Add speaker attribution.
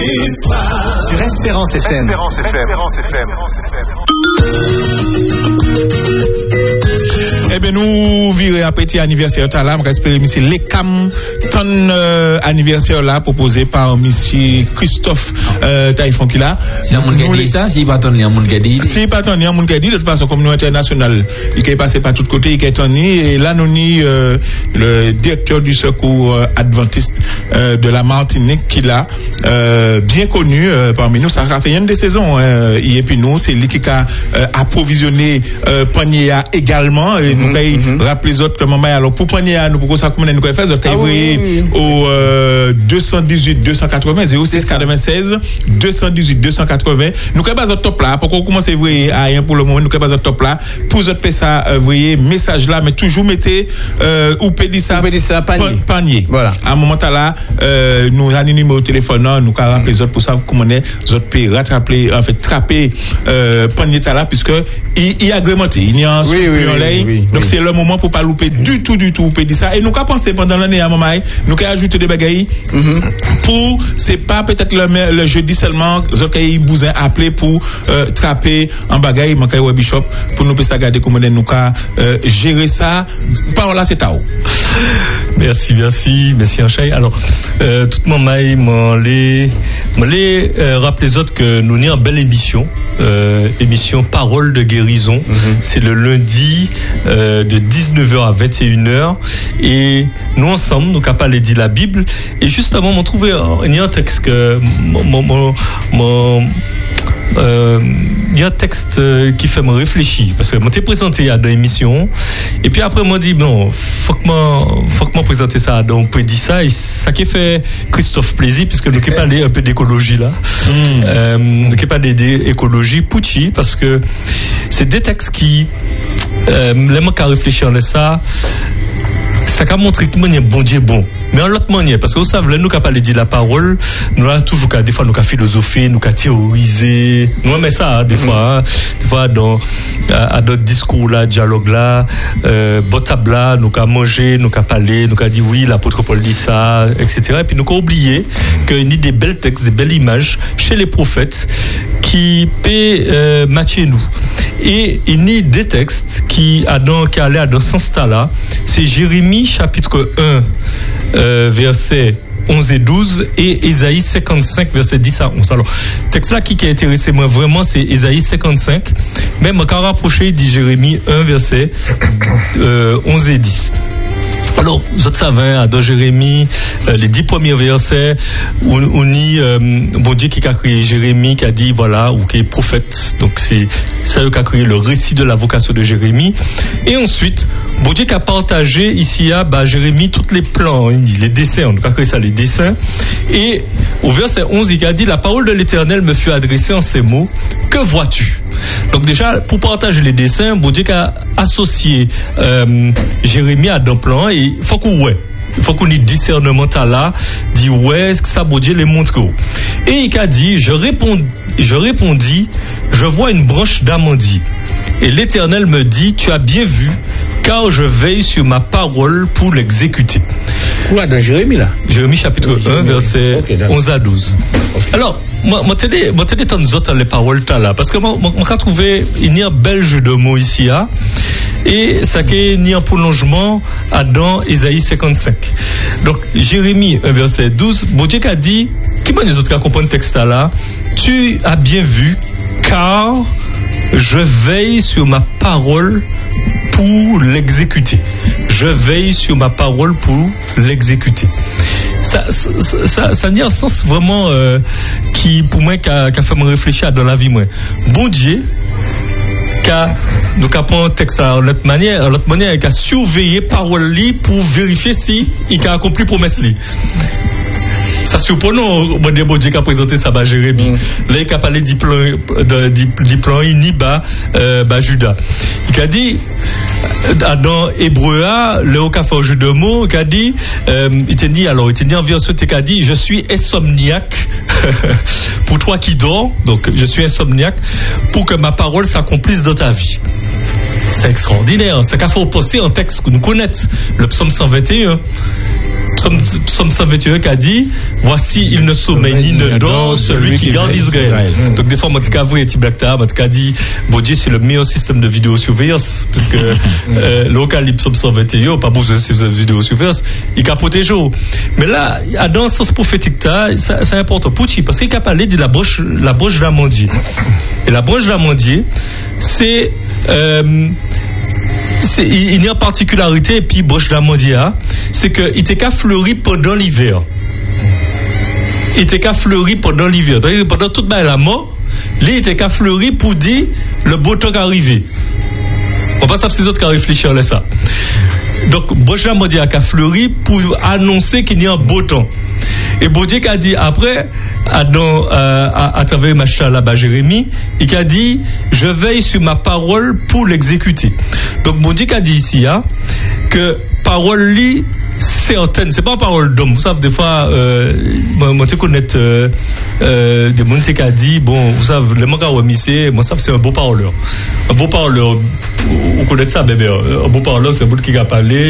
Speaker 1: Sur Espérance FM.
Speaker 2: Eh bien, nous virons après petit anniversaire là, on espère monsieur Lekam ton anniversaire là proposé par monsieur Christophe Taïfon qui là.
Speaker 3: Si on monde dit ça, si pas ton lien monde dit.
Speaker 2: Si pas ton lien monde dit de toute façon communauté internationale, il est passé par tous côtés, il est tonni et là nous ni le directeur du secours adventiste de la Martinique qui là bien connu parmi nous, ça a fait une des saisons et puis nous c'est lui qui a approvisionné panier également et nous rappeler les autres que maman alors pour panier nous pour ça comment nous faire autres au 218 280 06 96 218 280 nous qu'à base top là pour qu'on commence à voir à rien pour le moment nous qu'à base top là pour autres faire ça voyez message là mais toujours mettez ou pédit ça panier voilà à un moment là nous a numéro au téléphone nous qu'à rappeler les autres pour savoir comment les autres peut rattraper en fait trapper panier là puisque il agrémenté il y a un donc c'est le moment pour pas louper du tout pédit ça et nous qu'à penser pendant l'année à maman nous qu'à ajouter des bagailles pour c'est pas peut-être le jeudi seulement Zokai Bouzin appelé pour trapper en bagaille manquer au bishop pour nous ça garder comment nous qu'à gérer ça par là c'est tao.
Speaker 4: Merci Anchaï. Alors toute maman m'les rappeler les autres que nous avons une belle émission Parole de guérison. C'est le lundi de 19h à 21h et nous ensemble nous avons parlé de la Bible et justement on trouvait il y a un texte que il y a un texte qui fait me réfléchir parce que moi t'ai présenté à dans l'émission et puis après moi dit non faut que moi présenter ça donc on peut dire ça et ça qui fait Christophe plaisir puisque nous qui parler un peu d'écologie là nous qui parler d'écologie Pucci parce que c'est des textes qui les moi qui réfléchir à ça a montré que manière bon Dieu bon mais en l'autre manière parce que vous savez nous qui parler de la parole nous là toujours des fois nous qui philosopher nous qui théoriser nous mais ça des fois dans à d'autres discours là dialogue là table là nous qui manger nous qui parler nous qui dire oui l'apôtre Paul dit ça etc. et puis nous qui oublier qu'il y a des belles textes des belles images chez les prophètes qui peut matcher nous et il y a des textes qui allaient dans ce sens-là c'est Jérémie chapitre 1 verset 11 et 12 et Ésaïe 55 verset 10 à 11. Alors, texte là qui a intéressé moi vraiment c'est Ésaïe 55 mais je me rapproché de Jérémie 1 verset 11 et 10. Alors, vous savez, dans Jérémie, les 10 premiers versets, on y, bon Dieu qui a créé Jérémie, qui a dit, voilà, ou qui est prophète, donc c'est ça qui a créé le récit de la vocation de Jérémie. Et ensuite, bon Dieu qui a partagé ici à Jérémie tous les plans, les dessins, on a créé ça, les dessins. Et au verset 11, il a dit, la parole de l'Éternel me fut adressée en ces mots, que vois-tu? Donc déjà, pour partager les dessins, bon Dieu qui a associé Jérémie à un plan et il faut qu'on ait discernement là, dit ouais, est-ce que ça bon Dieu les montre. Et il a dit, je répondis, je vois une branche d'amandier. Et l'Éternel me dit, tu as bien vu, car je veille sur ma parole pour l'exécuter.
Speaker 3: Quoi, dans Jérémie là?
Speaker 4: Jérémie chapitre 1, verset 11 à 12. Alors, moi t'ai tant d'autres les paroles là, parce que moi j'ai trouvé il y a un bel jeu de mots ici là, et ça qui est un prolongement dans Ésaïe 55. Donc Jérémie 1 verset 12, bon Dieu a dit, qui m'a les autres qui comprennent le texte là, tu as bien vu, car je veille sur ma parole pour l'exécuter. Je veille sur ma parole pour l'exécuter. Ça a un sens vraiment qui pour moi qui a fait me réfléchir dans la vie moi. Bon Dieu donc après un texte à l'autre manière il a surveillé parole li pour vérifier si il a accompli promesse li. Ça surprenant bon Dieu qui a présenté ça à Jérémie. Là il a parlé du plan Iniba Judas. Il a dit dans Hébreu le haut fait au jeu de mots, il a dit il t'a dit en verset il a dit je suis insomniaque pour toi qui dors, donc je suis insomniaque pour que ma parole s'accomplisse dans ta vie. C'est extraordinaire, c'est qu'il faut poster un texte que nous connaissons, le psaume 121. Psaume 121 qui a dit, voici, il ne sommeille ni ne dort celui qui garde Israël. Donc, des fois, moi, tu as vu, tu as dit, bon Dieu, c'est le meilleur système de vidéosurveillance, parce que, local, Psaume 121, pas besoin de système de vidéosurveillance, il a protégé. Mais là, dans ce sens prophétique, c'est important. Pourquoi? Parce qu'il a parlé de la broche de l'amandier. Et la broche de l'amandier, c'est, il y a une particularité, et puis broche de l'amandier, c'est qu'il était qu'à fleurir pendant l'hiver. Il était qu'à fleurir pendant l'hiver. Donc, pendant toute la mort, il était qu'à fleurir pour dire le beau temps arrivé. On passe à ces autres qui réfléchissent à ça. Donc, broche de l'amandier a qu'à fleurir pour annoncer qu'il y a un beau temps. Et Bodier a dit après, à travers Machin là-bas, Jérémie, il a dit, je veille sur ma parole pour l'exécuter. Donc Bodier a dit ici, que parole li certaine, c'est pas une parole d'homme. Vous savez, des fois, moi je connais des gens qui a dit, bon, vous savez, le mec a remissé, moi ça c'est un beau parleur. Un beau parleur, vous connaissez ça, bébé. Un beau parleur, c'est un bout qui a parlé.